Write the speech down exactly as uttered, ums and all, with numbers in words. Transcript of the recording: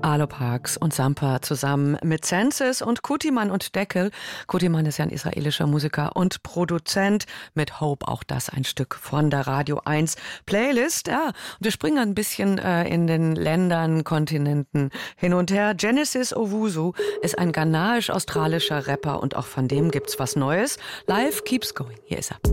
Arlo Parks und Sampa zusammen mit Senses und Kutiman und Deckel. Kutiman ist ja ein israelischer Musiker und Produzent. Mit Hope auch das ein Stück von der Radio eins Playlist. Ja, und wir springen ein bisschen äh, in den Ländern, Kontinenten hin und her. Genesis Owusu ist ein ghanaisch-australischer Rapper und auch von dem gibt's was Neues. Life keeps going. Hier ist er.